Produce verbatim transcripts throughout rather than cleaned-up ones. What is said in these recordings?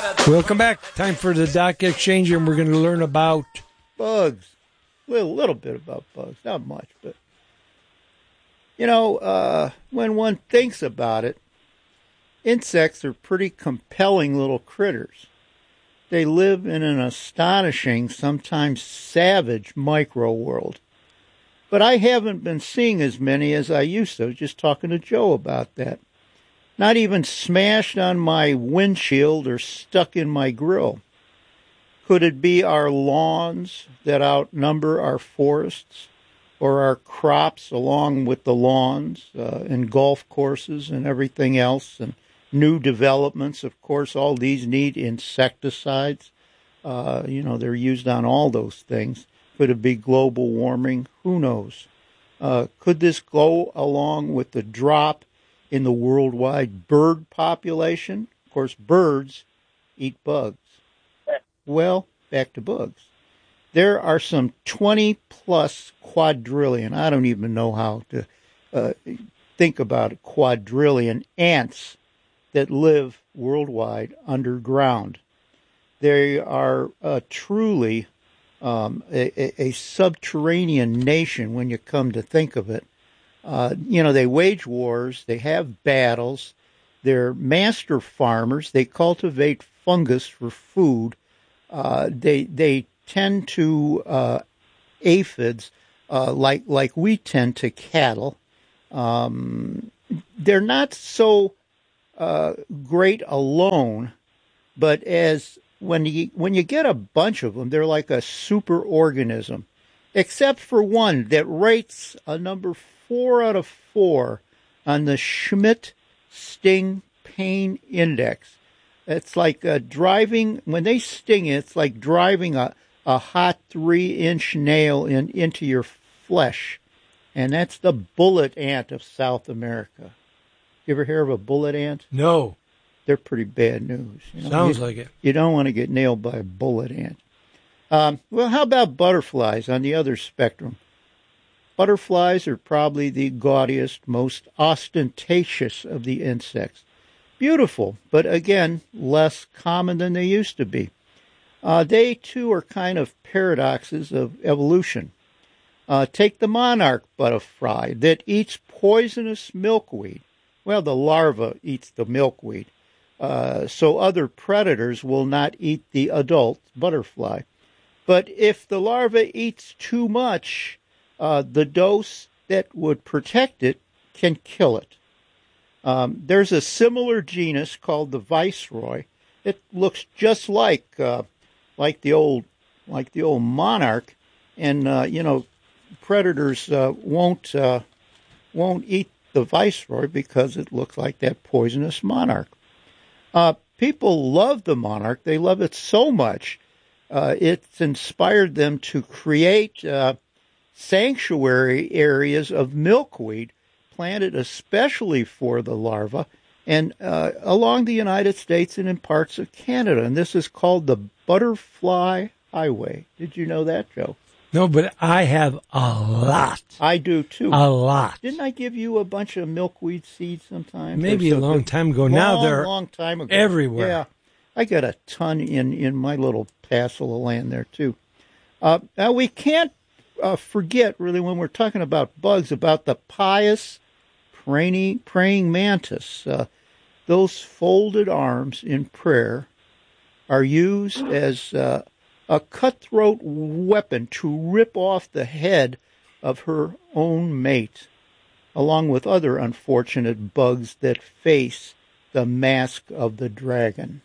Welcome back. Time for the Doc Exchange, and we're going to learn about bugs. A little, little bit about bugs, not much, but you know, uh, when one thinks about it, insects are pretty compelling little critters. They live in an astonishing, sometimes savage micro world. But I haven't been seeing as many as I used to. I was just talking to Joe about that. Not even smashed on my windshield or stuck in my grill. Could it be our lawns that outnumber our forests, or our crops along with the lawns uh, and golf courses and everything else, and new developments? Of course, all these need insecticides. Uh, you know, they're used on all those things. Could it be global warming? Who knows? Uh, could this go along with the drop in the worldwide bird population? Of course, birds eat bugs. Well, back to bugs. There are some twenty-plus quadrillion, I don't even know how to uh, think about it, quadrillion ants that live worldwide underground. They are uh, truly um, a, a subterranean nation when you come to think of it. Uh, you know, they wage wars, they have battles, they're master farmers, they cultivate fungus for food, uh, they they tend to uh, aphids uh, like like we tend to cattle. Um, they're not so uh, great alone, but as when you when you get a bunch of them, they're like a super organism, except for one that rates a number four out of four on the Schmidt Sting Pain Index. It's like uh, driving, when they sting you, it's like driving a, a hot three-inch nail in into your flesh. And that's the bullet ant of South America. You ever hear of a bullet ant? No. They're pretty bad news. You know? Sounds you, like it. You don't want to get nailed by a bullet ant. Um, well, how about butterflies on the other spectrum? Butterflies are probably the gaudiest, most ostentatious of the insects. Beautiful, but again, less common than they used to be. Uh, they, too, are kind of paradoxes of evolution. Uh, take the monarch butterfly that eats poisonous milkweed. Well, the larva eats the milkweed, uh, so other predators will not eat the adult butterfly. But if the larva eats too much, uh, the dose that would protect it can kill it. Um, there's a similar genus called the viceroy. It looks just like uh, like the old like the old monarch, and uh, you know, predators uh, won't uh, won't eat the viceroy because it looks like that poisonous monarch. Uh, people love the monarch. They love it so much. Uh, it's inspired them to create uh, sanctuary areas of milkweed planted especially for the larva and uh, along the United States and in parts of Canada. And this is called the Butterfly Highway. Did you know that, Joe? No, but I have a lot. I do, too. A lot. Didn't I give you a bunch of milkweed seeds sometime? Maybe so, a long time ago. Long, now they're long time ago. everywhere. Yeah. I got a ton in, in my little parcel of land there, too. Uh, now, we can't uh, forget, really, when we're talking about bugs, about the pious praying, praying mantis. Uh, those folded arms in prayer are used as uh, a cutthroat weapon to rip off the head of her own mate, along with other unfortunate bugs that face the mask of the dragon.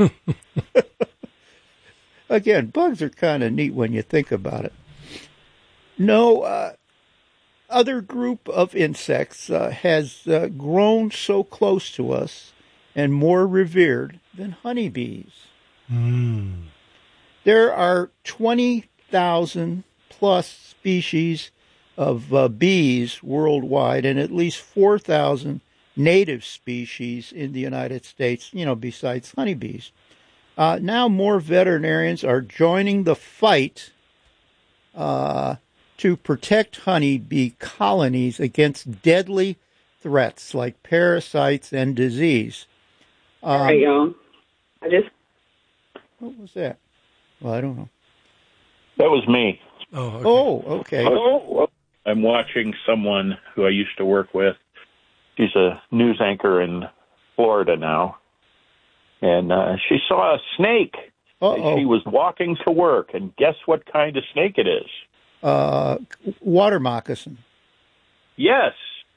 Again, bugs are kind of neat when you think about it. No uh, other group of insects uh, has uh, grown so close to us and more revered than honeybees. Mm. There are twenty thousand plus species of uh, bees worldwide and at least four thousand native species in the United States, you know, besides honeybees. Uh, now more veterinarians are joining the fight uh, to protect honeybee colonies against deadly threats like parasites and disease. Um, All right, y'all. I just What was that? Well, I don't know. That was me. Oh, okay. Oh, okay. Oh, I'm watching someone who I used to work with. She's a news anchor in Florida now. And uh, she saw a snake. Uh-oh. She was walking to work, and guess what kind of snake it is? Uh, water moccasin. Yes.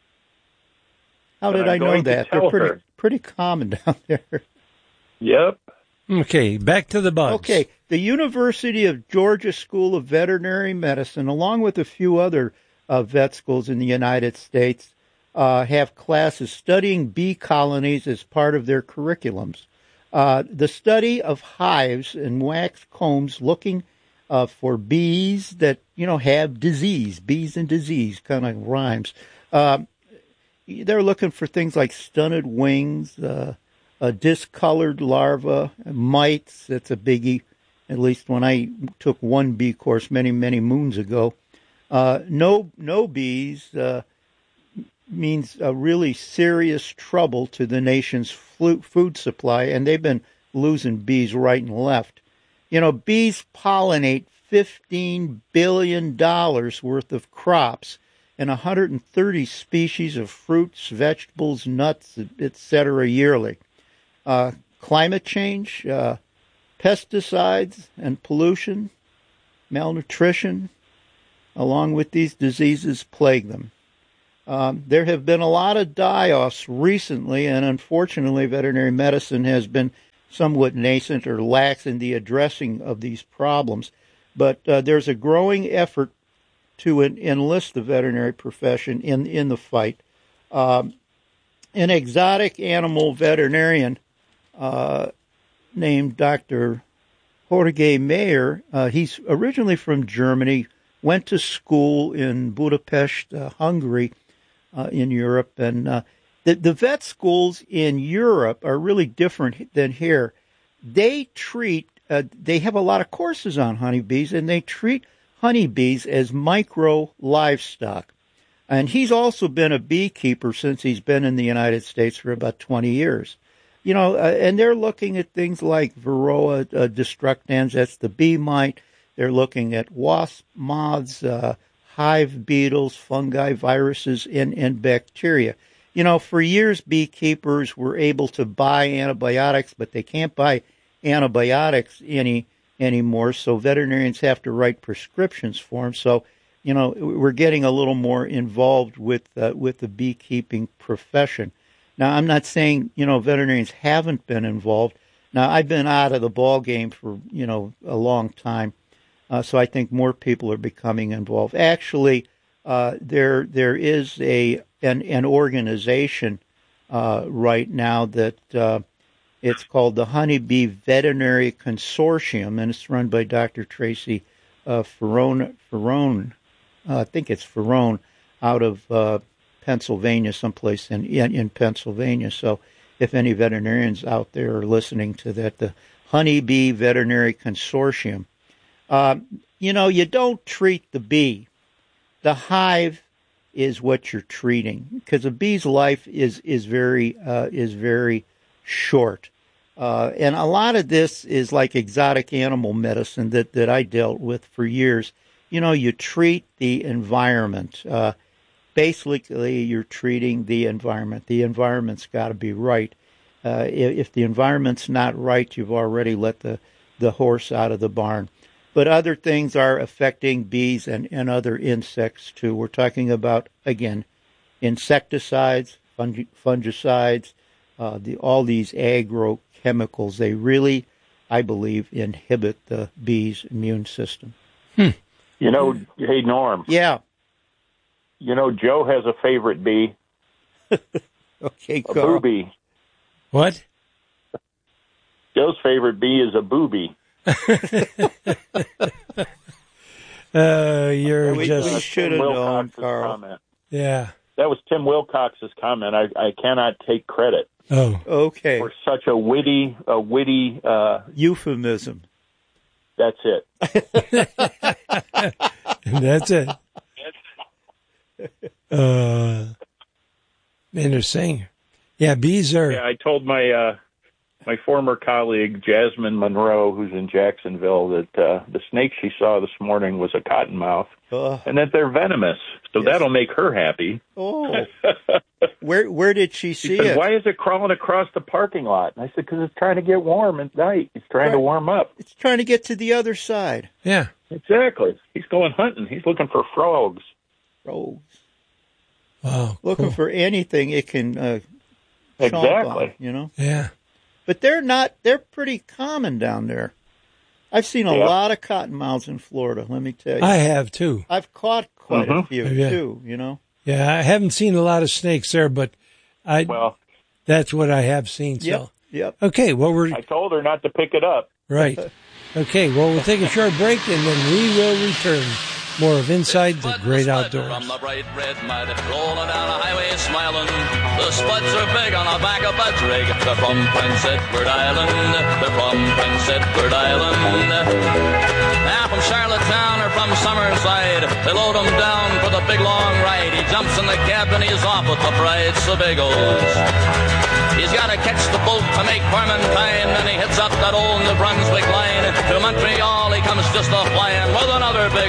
How did And I'm I know going to that? They're tell pretty her. pretty common down there. Yep. Okay, back to the bugs. Okay, the University of Georgia School of Veterinary Medicine, along with a few other uh, vet schools in the United States, uh, have classes studying bee colonies as part of their curriculums. Uh, the study of hives and wax combs looking uh, for bees that, you know, have disease, bees and disease, kind of rhymes. Uh, they're looking for things like stunted wings, uh, a discolored larva, mites. That's a biggie, at least when I took one bee course many, many moons ago. Uh, no, no bees uh, means a really serious trouble to the nation's food supply, and they've been losing bees right and left. You know, bees pollinate fifteen billion dollars worth of crops and one hundred thirty species of fruits, vegetables, nuts, et cetera yearly. Uh, climate change, uh, pesticides and pollution, malnutrition, along with these diseases, plague them. Um, there have been a lot of die-offs recently, and unfortunately veterinary medicine has been somewhat nascent or lax in the addressing of these problems. But uh, there's a growing effort to en- enlist the veterinary profession in, in the fight. Um, an exotic animal veterinarian uh, named Doctor Jorge Mayer, uh, he's originally from Germany, went to school in Budapest, uh, Hungary, uh, in Europe. And uh, the, the vet schools in Europe are really different than here. They treat, uh, they have a lot of courses on honeybees, and they treat honeybees as micro livestock. And he's also been a beekeeper since he's been in the United States for about twenty years. You know, uh, and they're looking at things like Varroa uh, destructans, that's the bee mite. They're looking at wasp moths, uh, hive beetles, fungi, viruses, and, and bacteria. You know, for years, beekeepers were able to buy antibiotics, but they can't buy antibiotics any anymore, so veterinarians have to write prescriptions for them. So, you know, we're getting a little more involved with uh, with the beekeeping profession. Now, I'm not saying, you know, veterinarians haven't been involved. Now, I've been out of the ball game for, you know, a long time, uh, so I think more people are becoming involved. Actually, uh, there there is a an, an organization uh, right now that uh, it's called the Honeybee Veterinary Consortium, and it's run by Doctor Tracy uh, Ferrone. Ferrone, uh, I think it's Ferrone, out of uh, Pennsylvania, someplace in, in in Pennsylvania. So, if any veterinarians out there are listening to that, the Honeybee Veterinary Consortium, uh, you know, you don't treat the bee. The hive is what you're treating, because a bee's life is is very uh, is very short. Uh, and a lot of this is like exotic animal medicine that, that I dealt with for years. You know, you treat the environment. Uh, basically, you're treating the environment. The environment's got to be right. Uh, if, if the environment's not right, you've already let the, the horse out of the barn. But other things are affecting bees and, and other insects, too. We're talking about, again, insecticides, fungi- fungicides, uh, the, all these agrochemicals. They really, I believe, inhibit the bee's immune system. Hmm. You know, hey, Norm. Yeah. You know, Joe has a favorite bee. Okay, a Carl. booby. What? Joe's favorite bee is a booby. uh, you're we, just... We should have known, Carl. Comment. Yeah. That was Tim Wilcox's comment. I, I cannot take credit. Oh. Okay. For such a witty, a witty... Uh, euphemism. That's it. That's it. Uh, interesting. Yeah, bees are... Yeah, I told my uh, my former colleague, Jasmine Monroe, who's in Jacksonville, that uh, the snake she saw this morning was a cottonmouth, Uh, and that they're venomous. So Yes. that'll make her happy. oh, where where did she She see said, it? why is it crawling across the parking lot? And I said, because it's trying to get warm at night. It's trying to Right. warm up. It's trying to get to the other side. Yeah. Exactly. He's going hunting. He's looking for frogs. Frogs. Wow. Looking cool. for anything it can uh, chomp Exactly. on, you know. Yeah. But they're not. They're pretty common down there. I've seen a Yeah. lot of cottonmouths in Florida. Let me tell you. I have too. I've caught quite a Mhm. few Yeah. too. You know. Yeah, I haven't seen a lot of snakes there, but I Well, that's what I have seen. Yep. So Yep. okay, well we're I told her not to pick it up. right. Okay, well we'll take a short break and then we will return. More of Inside the Great Outdoors. From the bright red mud, rolling down a highway smiling. The spuds are big on the back of Bud's rig. They're from Prince Edward Island. They're from Prince Edward Island. Now from Charlottetown or from Summerside, they load him down for the big long ride. He jumps in the cab and he's off with the bright Sebagos. He's got to catch the boat to make Clementine, and he hits up that old New Brunswick line. To Montreal he comes just a flying with another big